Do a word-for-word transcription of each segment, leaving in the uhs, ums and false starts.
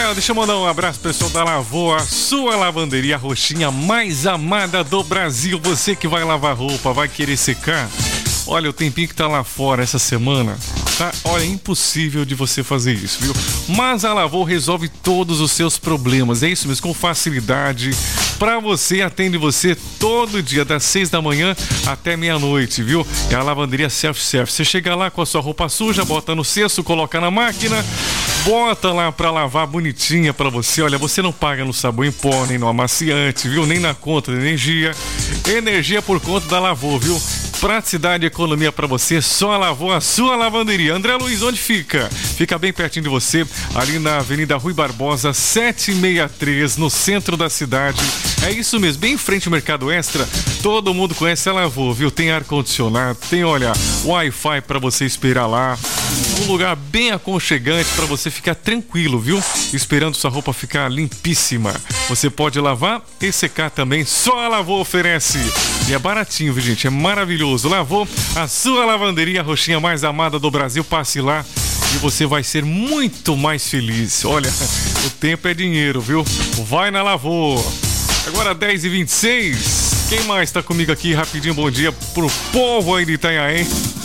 Olha, deixa eu mandar um abraço pessoal da Lavô, a sua lavanderia roxinha mais amada do Brasil. Você que vai lavar roupa, vai querer secar. Olha, o tempinho que tá lá fora essa semana, tá? Olha, é impossível de você fazer isso, viu? Mas a Lavô resolve todos os seus problemas, é isso mesmo, com facilidade. Pra você, atende você todo dia, das seis da manhã até meia-noite, viu? É a lavanderia self-service. Você chega lá com a sua roupa suja, bota no cesto, coloca na máquina, bota lá pra lavar bonitinha pra você. Olha, você não paga no sabão em pó, nem no amaciante, viu? Nem na conta de energia. Energia por conta da Lavô, viu? Praticidade e economia pra você, só a Lavô, a sua lavanderia. André Luiz, onde fica? Fica bem pertinho de você, ali na Avenida Rui Barbosa, setecentos e sessenta e três, no centro da cidade. É isso mesmo, bem em frente ao Mercado Extra. Todo mundo conhece a Lavô, viu? Tem ar-condicionado, tem, olha, Wi-Fi pra você esperar lá. Um lugar bem aconchegante pra você ficar tranquilo, viu? Esperando sua roupa ficar limpíssima. Você pode lavar e secar também, só a Lavô oferece. E é baratinho, viu, gente? É maravilhoso. Lavô, a sua lavanderia roxinha mais amada do Brasil. Passe lá e você vai ser muito mais feliz. Olha, o tempo é dinheiro, viu? Vai na Lavô. Agora dez e vinte e seis. Quem mais tá comigo aqui? Rapidinho, bom dia pro povo aí de Itanhaém.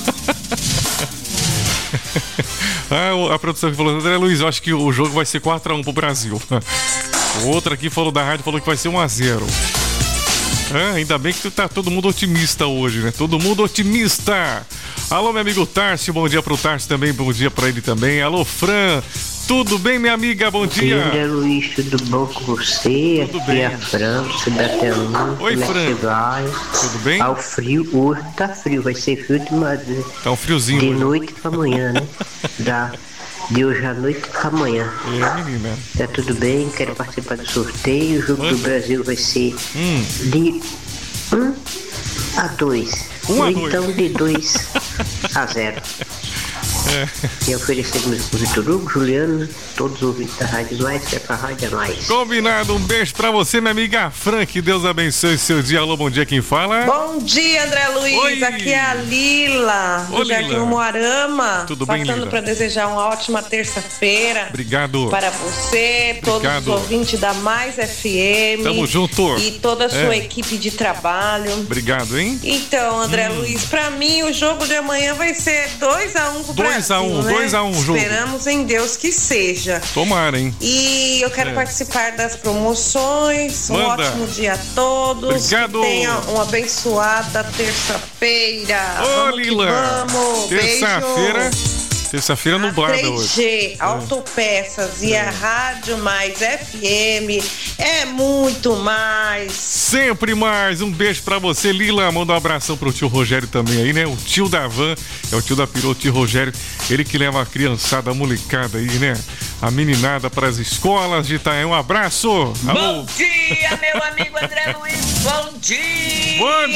Ah, a produção que falou, André Luiz, eu acho que o jogo vai ser quatro a um pro Brasil. O outro aqui falou da rádio, falou que vai ser um a zero. Ah, ainda bem que tá todo mundo otimista hoje, né? Todo mundo otimista. Alô, meu amigo Tarcio, bom dia pro Tarcio também, bom dia pra ele também. Alô, Fran, tudo bem, minha amiga? Bom dia. Bom dia, Luiz, tudo bom com você? Tudo Aqui bem. é a Fran, Cidadelão. Oi, Como Fran. é que você vai? Tudo bem? Ao frio, hoje tá frio, vai ser frio de madrugada. Tá um friozinho De hoje. noite pra amanhã, né? Da, de hoje à noite pra amanhã. É, menina. Tá tudo bem? Quero participar do sorteio. O jogo Manda. do Brasil vai ser Hum. de um a dois. Um a Ou dois. então de dois a zero. É. E oferecemos pro Vitor Hugo, Juliano, todos os ouvintes da Rádio Mais, que é pra Rádio Mais. Combinado, um beijo pra você, minha amiga Fran, que Deus abençoe seu dia. Alô, bom dia, quem fala? Bom dia, André Luiz. Oi. Aqui é a Lila, Ô, do Jardim Lila. Moarama. Tudo bem, Passando Lila? para desejar uma ótima terça-feira Obrigado. para você, todos Obrigado. os ouvintes da Mais F M. Tamo junto. E toda a sua É. equipe de trabalho. Obrigado, hein? Então, André Hum. Luiz, pra mim o jogo de amanhã vai ser dois a um pro dois Brasil, a um, né? dois a um o jogo. Esperamos em Deus que seja. Tomara, hein? E eu quero É. participar das promoções. Um Manda. ótimo dia a todos. Obrigado. Que tenha uma abençoada terça-feira. Ô, Vamos que Lila. vamos. Terça-feira. Beijo. Terça-feira A nublada três hoje. G Autopeças e a Rádio Mais F M é muito mais. Sempre mais. Um beijo pra você, Lila. Manda um abração pro tio Rogério também aí, né? O tio da van, é o tio da perua, o tio Rogério. Ele que leva a criançada, a molecada aí, né? A meninada pras escolas de Itaém. Um abraço. Alô. Bom dia, meu amigo André Luiz. Bom dia. Bom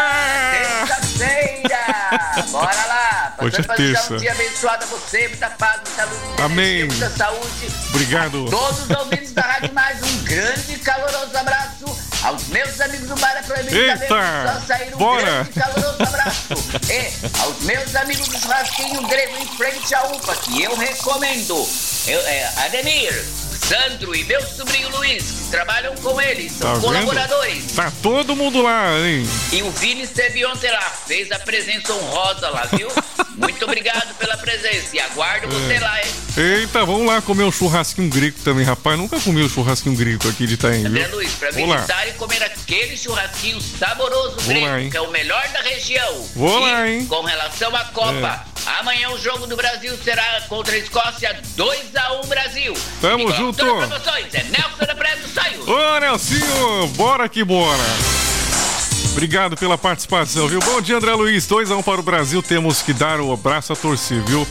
dia. Terça-feira. Bora lá. Hoje é Passando pra desejar terça. um dia abençoado a você, muita paz, muita luz, muita Amém. energia, muita saúde. Obrigado. Todos os ouvintes da Rádio Mais, um grande e caloroso abraço. Aos meus amigos do Bar Proibido Eita. também, só sair um Bora. grande e caloroso abraço. E aos meus amigos do Churrasquinho Grego em frente à U P A, que eu recomendo. Eu, é, Ademir, Sandro e meu sobrinho Luiz, que trabalham com ele, são Tá vendo? colaboradores. Tá todo mundo lá, hein? E o Vini esteve ontem lá, fez a presença honrosa lá, viu? Muito obrigado pela presença e aguardo você lá, hein? Eita, vamos lá comer um churrasquinho grego também, rapaz. Nunca comi um churrasquinho grego aqui de Itaém, viu? André Luiz, pra Vou lá. visitar e comer aquele churrasquinho saboroso Vou lá, hein? grego, que é o melhor da região. Vou e, lá, hein? com relação à Copa, amanhã o jogo do Brasil será contra a Escócia, dois a um Brasil. Tamo E com junto. todas as promoções, é Nelson da Praia do Saio. Ô, Nelsinho, bora que bora. Obrigado pela participação, viu? Bom dia, André Luiz. dois a um para o Brasil. Temos que dar o abraço a torcer, viu?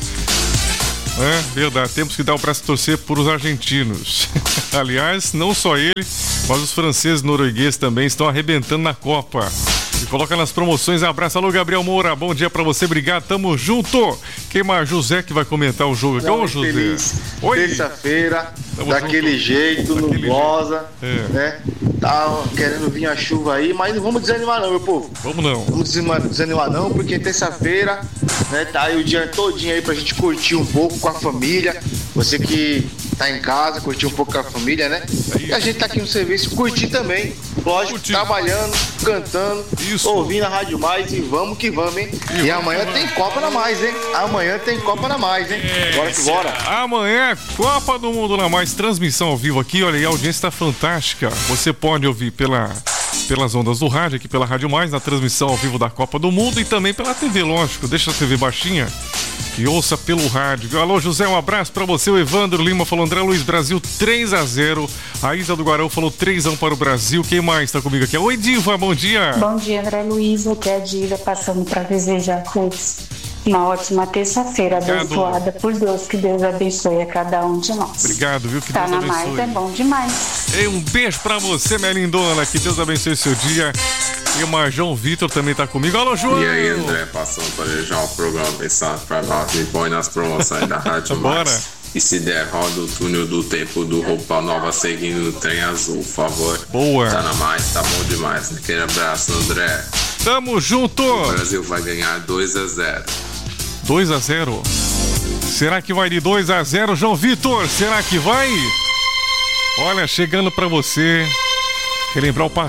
É verdade, temos que dar o braço a torcer por os argentinos. Aliás, não só ele, mas os franceses e noruegueses também estão arrebentando na Copa. E coloca nas promoções. Abraço, alô, Gabriel Moura. Bom dia pra você, obrigado, tamo junto. Quem mais? José que vai comentar o jogo aqui. Ô, José. Feliz. Oi. Terça-feira, Tamo daquele junto. jeito, Daquele nublosa, jeito. É. né? Tá querendo vir a chuva aí, mas não vamos desanimar não, meu povo. Vamos não. Vamos desanimar, desanimar não, porque terça-feira, né, tá aí o dia todinho aí pra gente curtir um pouco com a família, Você que tá em casa, curtir um pouco com a família, né? E a gente tá aqui no serviço, curtir também. Lógico, Curtir. trabalhando, cantando, Isso. ouvindo a Rádio Mais e vamos que vamos, hein? E E, vamos amanhã que tem vamos. Copa na Mais, hein? Amanhã tem Copa na Mais, hein? Bora que bora. Amanhã, Copa do Mundo na Mais, transmissão ao vivo aqui, olha aí, a audiência tá fantástica. Você pode ouvir pela, pelas ondas do rádio, aqui pela Rádio Mais, na transmissão ao vivo da Copa do Mundo e também pela T V, lógico. Deixa a T V baixinha e ouça pelo rádio. Viu? Alô, José, um abraço pra você. O Evandro Lima falou, André Luiz, Brasil três a zero. A Isa do Guarão falou três a um para o Brasil. Quem mais tá comigo aqui? Oi, Diva, bom dia. Bom dia, André Luiz, aqui é a Diva, passando para desejar a todos uma ótima terça-feira, Obrigado. abençoada por Deus, que Deus abençoe a cada um de nós. Obrigado, viu? Que Tá Deus na abençoe. mais é bom demais. E um beijo pra você, minha lindona. Que Deus abençoe seu dia. E o Marjão Vitor também tá comigo. Alô, João. E aí, André, passando para deixar o programa pensado para nós, me põe nas promoções da Rádio Bora. Mais. E se der, roda o túnel do tempo do Roupa Nova seguindo o trem azul, por favor. Boa. Tá na mais, tá bom demais. Aquele abraço, André. Tamo junto. O Brasil vai ganhar dois a zero. dois a zero. Será que vai de dois a zero, João Vitor? Será que vai? Olha, chegando pra você. Relembrar o